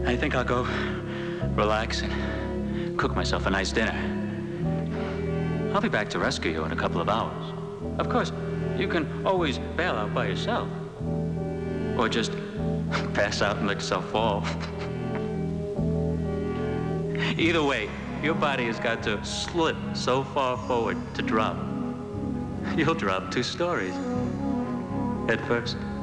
I think I'll go relax and cook myself a nice dinner. I'll be back to rescue you in a couple of hours. Of course, you can always bail out by yourself. Or just pass out and let yourself fall. Either way, your body has got to slip so far forward to drop. You'll drop 2 stories. Head first.